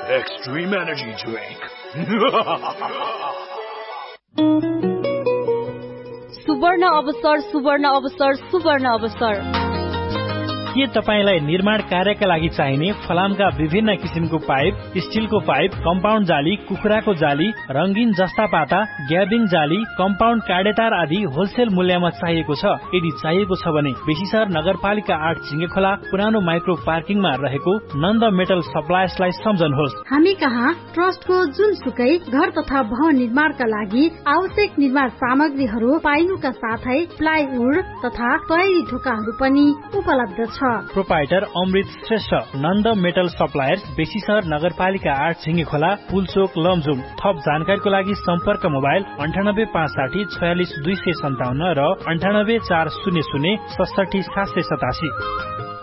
Extreme Energy Drink. सुवर्ण अवसर सुवर्ण अवसर सुवर्ण अवसर। के तपाईलाई निर्माण कार्यका लागि चाहिने फलामका विभिन्न किसिमको पाइप, स्टिलको पाइप, कम्पाउन्ड जाली, कुखुराको जाली, रंगीन जस्ता पाता, ग्याबिङ जाली, कम्पाउन्ड काडेतार आदि होलसेल मूल्यमा चाहिएको छ? यदि चाहिएको छ भने बेसीसर नगरपालिका 8 झिंगेखोला पुरानो माइक्रो पार्किङमा रहेको नन्द मेटल सप्लायर्सलाई सम्झनुहोस्। हामी कहाँ ट्रस्टको जुनसुकै घर तथा भवन निर्माणका लागि आवश्यक निर्माण सामग्रीहरू पाइनुका साथै प्लाइवुड तथा तयारी ढोकाहरू पनि उपलब्ध छ। प्रोपाइटर अमृत श्रेष्ठ, नन्द मेटल सप्लायर्स, बेसीसर नगरपालिका 8 झिंगेखोला, पुलचोक, लमजुङ। थप जानकारीको लागि सम्पर्क मोबाइल 9856 46 257 र 98 400 67 787।